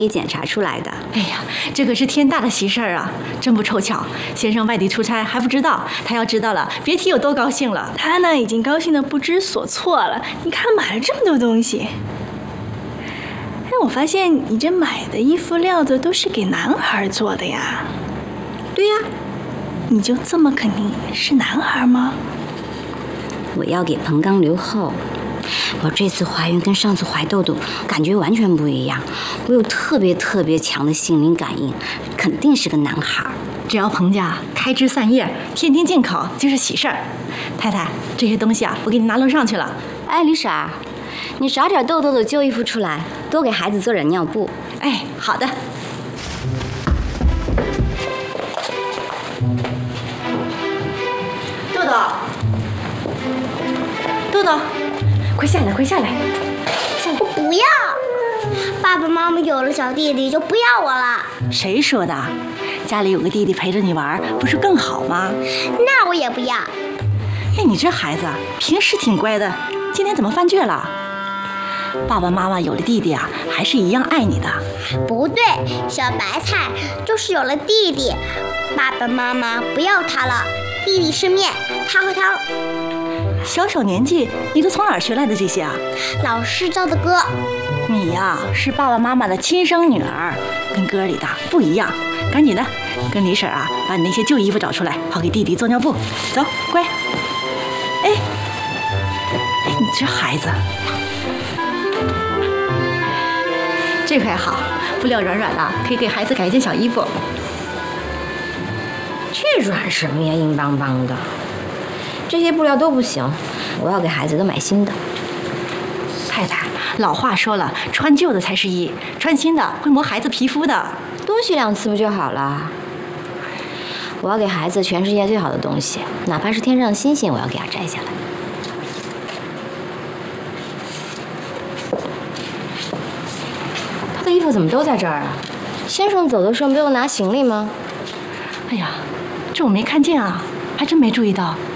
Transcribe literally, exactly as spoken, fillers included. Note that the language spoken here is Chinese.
给检查出来的。 哎呀，这可是天大的喜事儿啊！真不凑巧，先生外地出差还不知道，他要知道了，别提有多高兴了。 他呢，已经高兴的不知所措了。你看，买了这么多东西。哎，我发现你这买的衣服料子都是给男孩做的呀。 对呀， 你就这么肯定是男孩吗？ 我要给彭刚留后。我这次怀孕跟上次怀豆豆感觉完全不一样，我有特别特别强的心灵感应，肯定是个男孩。 只要彭家开枝散叶，天天进口，就是喜事儿。太太，这些东西啊，我给你拿楼上去了。 哎，李婶儿，你找点豆豆的旧衣服出来，多给孩子做点尿布。 哎，好的。豆豆，豆豆，快下来，快下来！下来！ 我不要，爸爸妈妈有了小弟弟就不要我了。 谁说的？家里有个弟弟陪着你玩，不是更好吗？ 那我也不要。 哎，你这孩子平时挺乖的，今天怎么犯倔了？爸爸妈妈有了弟弟啊，还是一样爱你的。 不对，小白菜就是有了弟弟，爸爸妈妈不要他了。弟弟是面，他和汤。 小小年纪，你都从哪儿学来的这些啊？ 老师教的歌。 你呀、啊，是爸爸妈妈的亲生女儿，跟歌里的不一样。赶紧的，跟李婶啊，把你那些旧衣服找出来，好给弟弟做尿布。走，乖。哎，哎，你这孩子，这块好，布料软软的，可以给孩子改一件小衣服。 这软什么呀，硬邦邦的。这些布料都不行，我要给孩子都买新的。 太太，老话说了，穿旧的才是衣，穿新的会磨孩子皮肤的。 多洗两次不就好了？我要给孩子全世界最好的东西，哪怕是天上的星星，我要给他摘下来。他的衣服怎么都在这儿啊？先生走的时候没有拿行李吗？ 哎呀，这我没看见啊，还真没注意到。